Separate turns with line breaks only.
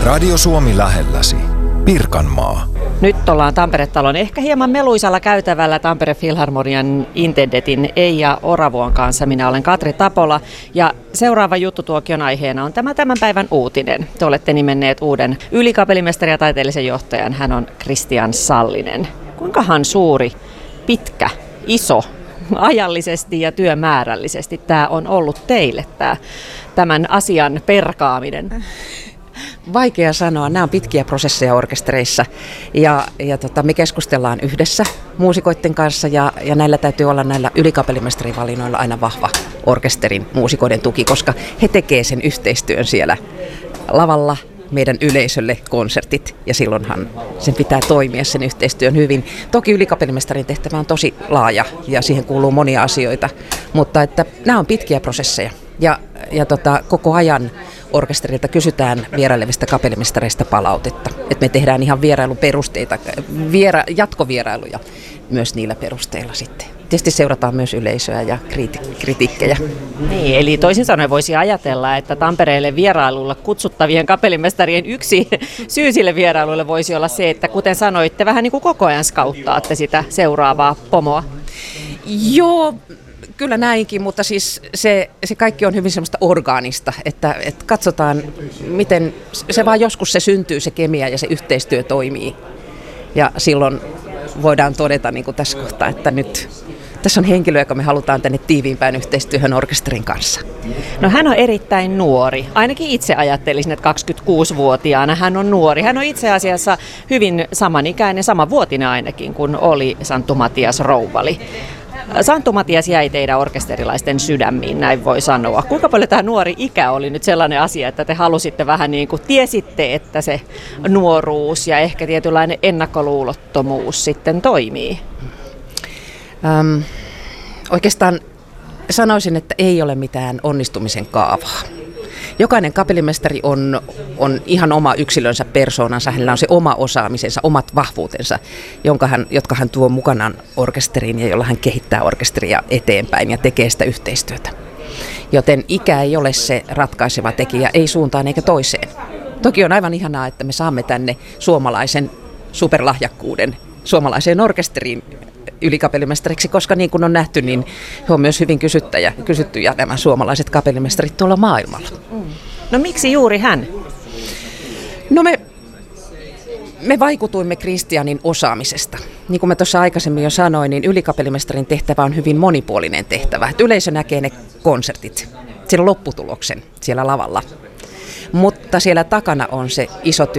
Radio Suomi lähelläsi. Pirkanmaa.
Nyt ollaan Tampere-talon ehkä hieman meluisalla käytävällä Tampere Filharmonian intendetin Eija Oravuon kanssa. Minä olen Katri Tapola ja seuraava juttutuokion aiheena on tämän päivän uutinen. Te olette nimenneet uuden ylikapellimestarin ja taiteellisen johtajan. Hän on Kristian Sallinen. Kuinkahan suuri, pitkä, iso, ajallisesti ja työmäärällisesti tämä on ollut teille tämän asian perkaaminen?
Vaikea sanoa. Nämä on pitkiä prosesseja orkestereissa ja me keskustellaan yhdessä muusikoiden kanssa ja näillä täytyy olla näillä ylikapellimestarivalinnoilla aina vahva orkesterin muusikoiden tuki, koska he tekevät sen yhteistyön siellä lavalla meidän yleisölle konsertit ja silloinhan sen pitää toimia sen yhteistyön hyvin. Toki ylikapellimestarin tehtävä on tosi laaja ja siihen kuuluu monia asioita, mutta että nämä on pitkiä prosesseja ja koko ajan orkesterilta kysytään vierailevista kapellimestareista palautetta. Että me tehdään ihan vierailuperusteita, jatkovierailuja myös niillä perusteilla sitten. Tietysti seurataan myös yleisöä ja kritiikkejä.
Niin, eli toisin sanoen voisi ajatella, että Tampereelle vierailulla kutsuttavien kapellimestarien yksi syy sille vierailulle voisi olla se, että kuten sanoitte, vähän niin kuin koko ajan skauttaatte sitä seuraavaa pomoa.
Joo, kyllä näinkin, mutta siis se kaikki on hyvin semmoista orgaanista, että katsotaan, miten se vaan joskus se syntyy, se kemia ja se yhteistyö toimii. Ja silloin voidaan todeta niin kuin tässä kohtaa, että nyt tässä on henkilö, joka me halutaan tänne tiiviimpään yhteistyöhön orkesterin kanssa.
No hän on erittäin nuori. Ainakin itse ajattelisin, että 26-vuotiaana hän on nuori. Hän on itse asiassa hyvin samanikäinen, samanvuotinen ainakin, kuin oli Santtu Matias Rouvali. Santtu Matias jäi teidän orkesterilaisten sydämiin, näin voi sanoa. Kuinka paljon tämä nuori ikä oli nyt sellainen asia, että te halusitte vähän niin kuin, tiesitte, että se nuoruus ja ehkä tietynlainen ennakkoluulottomuus sitten toimii?
Oikeastaan sanoisin, että ei ole mitään onnistumisen kaavaa. Jokainen kapellimestari on ihan oma yksilönsä, persoonansa, hänellä on se oma osaamisensa, omat vahvuutensa, jotka hän tuo mukanaan orkesteriin ja jolla hän kehittää orkesteria eteenpäin ja tekee sitä yhteistyötä. Joten ikä ei ole se ratkaiseva tekijä, ei suuntaan eikä toiseen. Toki on aivan ihanaa, että me saamme tänne suomalaisen superlahjakkuuden suomalaiseen orkesteriin ylikapellimestariksi, koska niin kuin on nähty, niin he on myös hyvin kysyttyjä nämä suomalaiset kapellimestarit tuolla maailmalla.
No miksi juuri hän?
No me vaikutuimme Kristianin osaamisesta. Niin kuin mä tuossa aikaisemmin jo sanoin, niin ylikapellimestarin tehtävä on hyvin monipuolinen tehtävä. Että yleisö näkee ne konsertit, siellä lopputuloksen siellä lavalla. Mutta siellä takana on se iso työ.